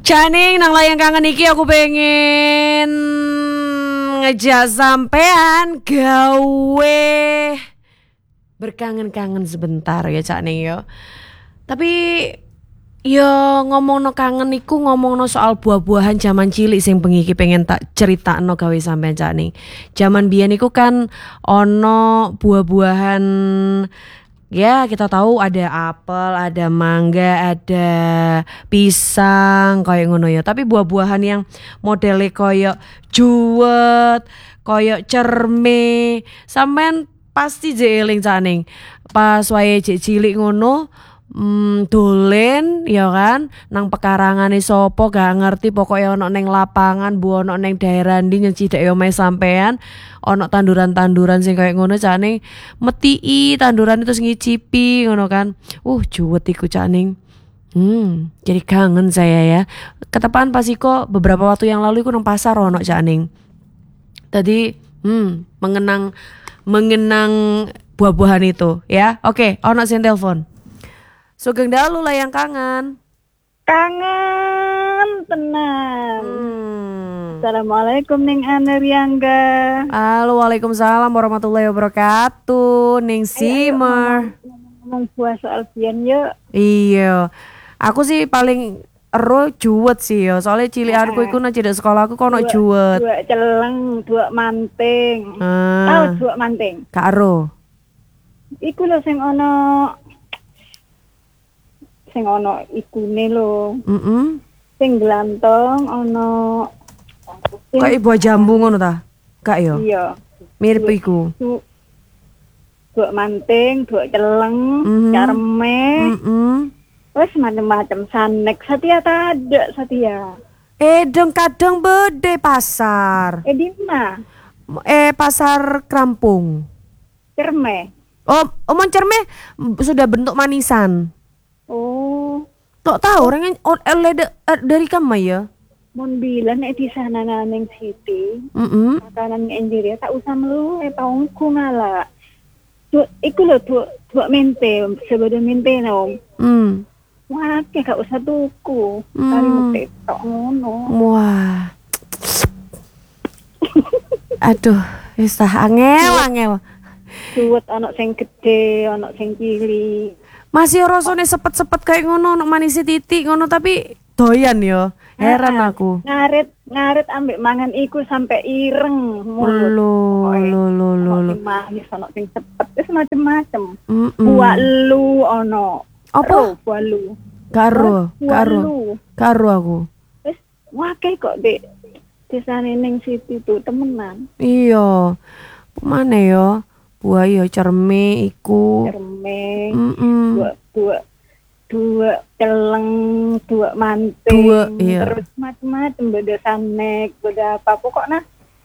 Caning nang layang kangen iki aku pengen ngejak sampean gawe berkangen-kangen sebentar ya Cak Ning yo. Tapi yo ngomongno kangen iku ngomongno soal buah-buahan zaman cilik sing bengi iki pengen tak critakno gawe sampean Cak Ning. Zaman biyen iku kan ono buah-buahan. Ya kita tahu ada apel, ada mangga, ada pisang kayak ngono ya. Tapi buah-buahan yang modelnya koyo juwet, koyo cerme, sampean pasti jeeling Caning. Pas wae cek cilik ngono, dolen ya kan nang pekarangane sopo gak ngerti pokoknya ono neng lapangan bu ono neng daerah ndi nyecidek yo sampean ono tanduran-tanduran sing kayak ngono Caning metii tanduran itu ngicipi ngono kan juwet iku Caning jadi kangen saya ya ketepaan pas iko beberapa waktu yang lalu iku nang pasar ono Caning tadi mengenang buah-buahan itu ya oke ono sing telepon. Sugeng dalu layang kangen. Kangen tenan. Assalamualaikum Ning Aneriangga. Halo, waalaikumsalam warahmatullahi wabarakatuh. Ning Simer. Ngomong buah soal biyen yuk. Iya. Aku sih paling ero juwet sih yo. Soalnya cilianku iku nang cedek sekolahku kono juwet. Dua celeng, dua manting. Tahu dua manting? Kak ero. Iku lho sing ono ikune lho. Sing glantong ono kayak buah jambu ngono ta? Kak yo. Iya. Mirip iku. Dua manting, dua celeng, carme. Wes macam-macam sanek. Satia tak ada Satia. Kadang bede pasar. Di mana? Pasar Krampung. Cerme. Omong cerme sudah bentuk manisan. Oh, tok tahu orang dari kamu ya? Mon bilang di sana neng Siti, makanan enjir ya tak usah melu taungku ngala. Iku lo dua mente sebeda mente nom. Wah, gak usah tuku. Kali mete tok ngono. Wah. Aduh, wis angel. Suwet anak sing gede, anak sing cilik. Masih rasane sepet-sepet kayak ngono nok manis titik ngono tapi doyan yo. Heran aku. Ngaret ambek mangan iku sampai ireng mulut. Lo. Manis ono sing sepet wis macem-macem. Buah lu ono. Apa? Buah lu. Karo aku. Wis wae kok Dek. Desane ning Siti tuh temenan. Iya. Mana yo? Buah yo cerme iku. Dua celeng, dua manting, iya. Terus macam-macam beda sanek, beda apa pokoknya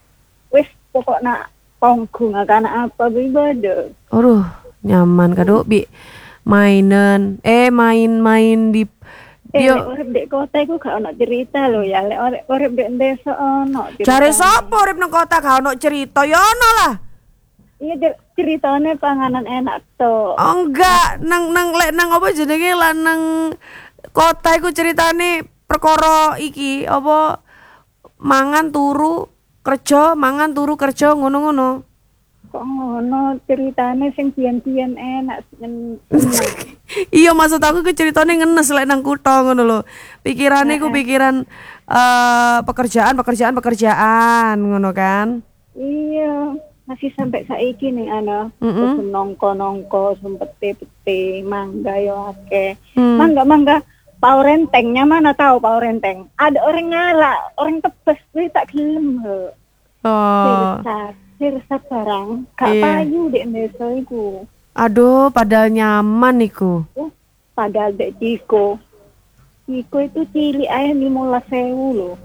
ponggung karena apa beda. Nyaman kado bi main di urip dek kota iku gak ono cerita lho ya, lek urip dek desa ono. Cari sapa urip nang kota gak ono cerita ya ono lah. Iya ceritanya panganan enak tuh. Oh enggak, nang apa jenenge lah nang kota iku ceritane perkara iki apa mangan turu kerja ngono-ngono. Kok ngono ceritane sing biyen-biyen enak. Iya maksud aku ke ceritane ngenes lek nang kutha ngono lho. Pikirane ku pikiran pekerjaan ngono kan. Iya. Masih sampai saiki nih nongko sempet pete mangga yo akeh. Mangga pau rentengnya mana tahu pau renteng. Ada orang ngalah, orang tebes kuwi tak gelem. Sirsa barang gak payu dek desa iku. Aduh, padahal nyaman iku. Padahal dek Ciko itu cilik ae 15.000 lho.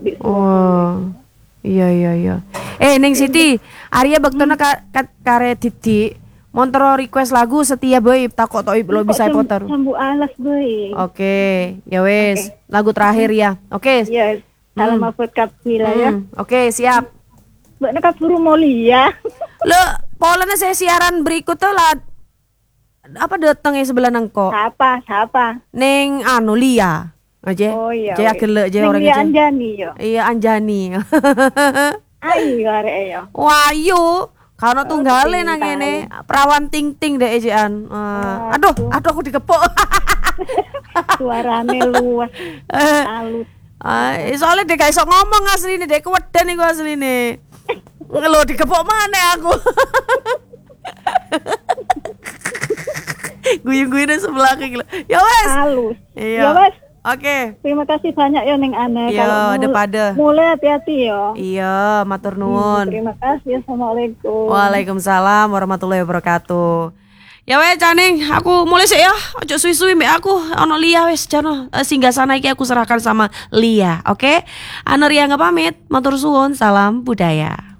Iya. Ning Siti, Arya baktono kare Didi. Montro request lagu Setia boy takok tok lo bisa putar. Sambu alas boy. Oke, ya wes. Lagu terakhir ya. Oke. Yes. Salam buat Kapila ya. Oke, siap. Mbak Kapuru Molia. Lo, polanya saya siaran berikut tuh lah. Apa datang ya sebelah nangko? Siapa? Neng Lia. Aja. Oh iya. Jaya gelek je Ning orang dia aja. Anjani yo. Iya Anjani. Ayo arek yo. Wayu, kalau tunggale nang pintar. ngene, perawan ting-ting dek ejekan. Aduh, aku dikepuk. Suarane luas. Halus. Soalnya dia gak iso ngomong asline, dek keweden iku asline. Lho dikepuk mana aku. Guyu-guyune sebelah iki lho. Ya wes. Halus. Iya. Ya wes. Oke. Terima kasih banyak ya Neng Ana. Iya, pada. Mulai hati-hati ya. Iya, matur nuwun. Terima kasih. Assalamualaikum. Waalaikumsalam warahmatullahi wabarakatuh. Ya wes Caning, aku mulai sih ya. Ojo suwi-suwi mbek aku. Ono Lia wes jano. Singgah sana iki aku serahkan sama Lia, oke? Ana Ria pamit, matur suwun, salam budaya.